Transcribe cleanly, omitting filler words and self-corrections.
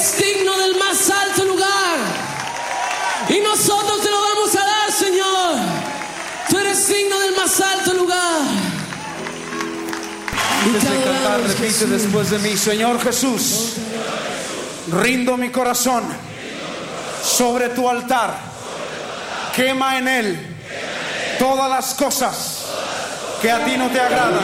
eres digno del más alto lugar. Y nosotros te lo vamos a dar, Señor. Tú eres digno del más alto lugar. Antes de cantar, repite después de mí: Señor Jesús, rindo mi corazón sobre tu altar. Quema en él todas las cosas que a ti no te agradan.